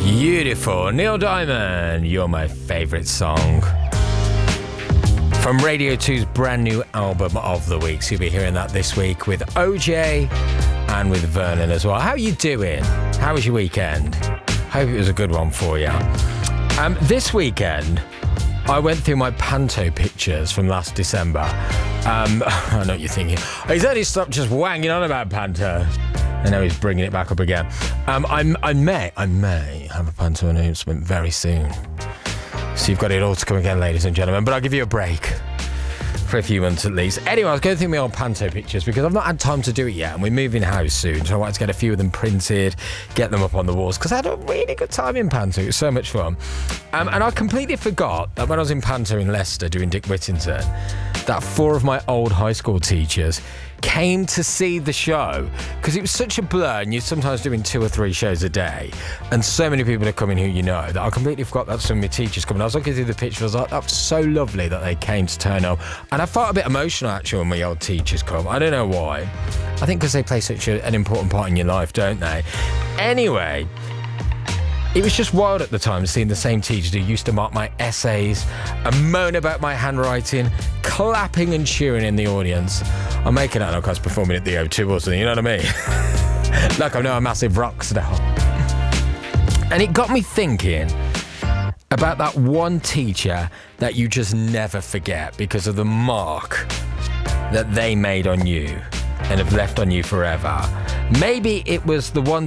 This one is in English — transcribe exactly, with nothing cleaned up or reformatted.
Beautiful. Neil Diamond, You're My Favourite Song. From Radio two's brand new album of the week. So you'll be hearing that this week with O J and with Vernon as well. How are you doing? How was your weekend? Hope it was a good one for you. Um, this weekend, I went through my Panto pictures from last December. Um, I know what you're thinking. He's only stopped just wanging on about Panto. I know he's bringing it back up again. Um, I'm, I may, I may have a Panto announcement very soon. So you've got it all to come again, ladies and gentlemen. But I'll give you a break for a few months at least. Anyway, I was going through my old Panto pictures because I've not had time to do it yet, and we're moving house soon, so I wanted to get a few of them printed, get them up on the walls, because I had a really good time in Panto. It was so much fun. Um, and I completely forgot that when I was in Panto in Leicester doing Dick Whittington, that four of my old high school teachers came to see the show, because it was such a blur, and you're sometimes doing two or three shows a day, and so many people are coming who you know, that I completely forgot that some of my teachers coming. I was looking through the pictures, I was like, that was so lovely that they came to turn up. And I felt a bit emotional actually when my old teachers come. I don't know why. I think because they play such a, an important part in your life, don't they? Anyway, it was just wild at the time seeing the same teachers who used to mark my essays and moan about my handwriting, clapping and cheering in the audience. I'm making out like I was performing at the O two or something, you know what I mean? Like I'm now a massive rock star. And it got me thinking about that one teacher that you just never forget because of the mark that they made on you and have left on you forever. Maybe it was the one